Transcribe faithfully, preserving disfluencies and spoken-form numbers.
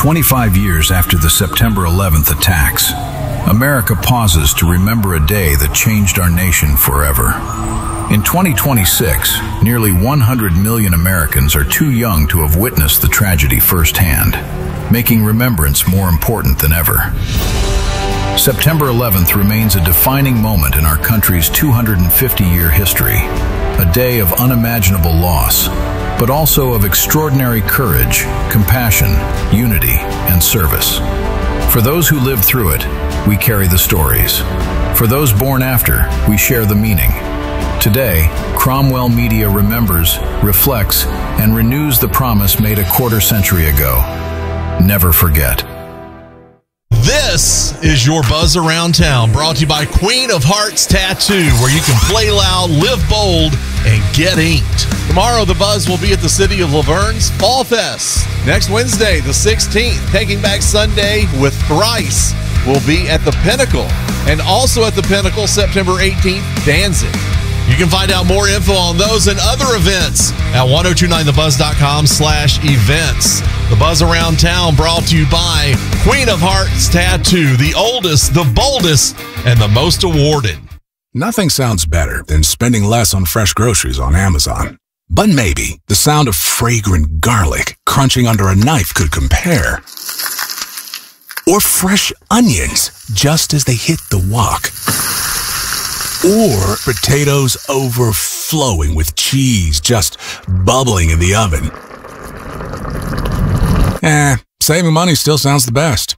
twenty-five years after the September eleventh attacks, America pauses to remember a day that changed our nation forever. In twenty twenty-six, nearly one hundred million Americans are too young to have witnessed the tragedy firsthand, making remembrance more important than ever. September eleventh remains a defining moment in our country's two hundred fifty year history, a day of unimaginable loss, but also of extraordinary courage, compassion, unity, and service. For those who lived through it, we carry the stories. For those born after, we share the meaning. Today, Cromwell Media remembers, reflects, and renews the promise made a quarter century ago. Never forget. This is your Buzz Around Town, brought to you by Queen of Hearts Tattoo, where you can play loud, live bold, and get inked. Tomorrow, the Buzz will be at the City of Laverne's Fall Fest. Next Wednesday, the sixteenth, Taking Back Sunday with Thrice will be at the Pinnacle. And also at the Pinnacle, September eighteenth, Danzig. You can find out more info on those and other events at ten twenty-nine the buzz dot com slash events. The Buzz Around Town brought to you by Queen of Hearts Tattoo, the oldest, the boldest, and the most awarded. Nothing sounds better than spending less on fresh groceries on Amazon. But maybe the sound of fragrant garlic crunching under a knife could compare. Or fresh onions just as they hit the wok. Or potatoes overflowing with cheese just bubbling in the oven. Eh, saving money still sounds the best.